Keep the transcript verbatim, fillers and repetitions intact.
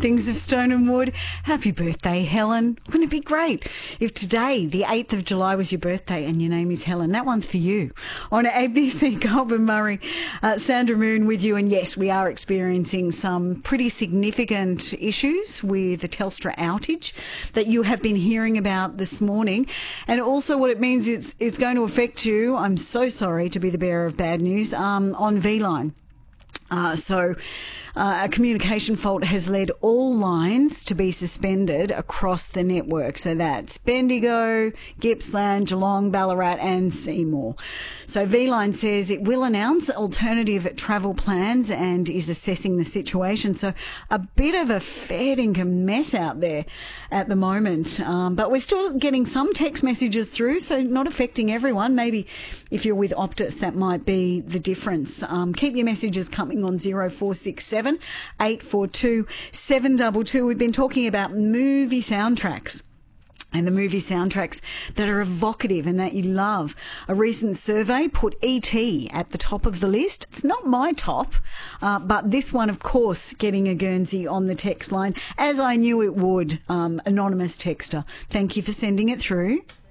things of stone and wood. Happy birthday, Helen. Wouldn't it be great if today, the eighth of July, was your birthday and your name is Helen? That one's for you. On A B C, Colin Murray, uh, Sandra Moon with you. And yes, we are experiencing some pretty significant issues with the Telstra outage that you have been hearing about this morning. And also what it means it's, it's going to affect you, I'm so sorry to be the bearer of bad news, um, on V-Line. Uh, so uh, a communication fault has led all lines to be suspended across the network. So that's Bendigo, Gippsland, Geelong, Ballarat and Seymour. So V-Line says it will announce alternative travel plans and is assessing the situation. So a bit of a fair dinkum mess out there at the moment. Um, but we're still getting some text messages through, so not affecting everyone. Maybe if you're with Optus, that might be the difference. Um, keep your messages coming on zero four six seven, eight four two, seven two two. We've been talking about movie soundtracks and the movie soundtracks that are evocative and that you love. A recent survey put E T at the top of the list. It's not my top, uh, but this one, of course, getting a Guernsey on the text line, as I knew it would. Um, anonymous texter, thank you for sending it through.